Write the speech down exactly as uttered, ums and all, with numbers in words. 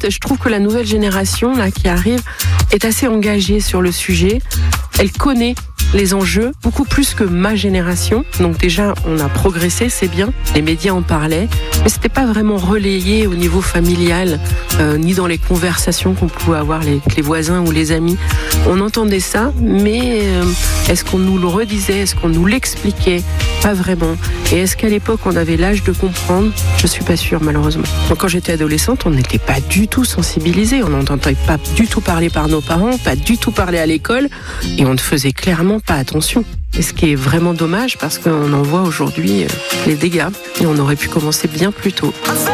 fait, je trouve que la nouvelle génération là qui arrive est assez engagée sur le sujet. Elle connaît les enjeux, beaucoup plus que ma génération. Donc déjà, on a progressé, c'est bien. Les médias en parlaient, mais c'était pas vraiment relayé au niveau familial, euh, ni dans les conversations qu'on pouvait avoir avec les voisins ou les amis. On entendait ça, mais euh, est-ce qu'on nous le redisait, est-ce qu'on nous l'expliquait? Pas vraiment. Et est-ce qu'à l'époque, on avait l'âge de comprendre? Je suis pas sûre, malheureusement. Donc, quand j'étais adolescente, on n'était pas du tout sensibilisés. On n'entendait pas du tout parler par nos parents, pas du tout parler à l'école, et on ne faisait clairement pas attention. Et ce qui est vraiment dommage parce qu'on en voit aujourd'hui les dégâts et on aurait pu commencer bien plus tôt.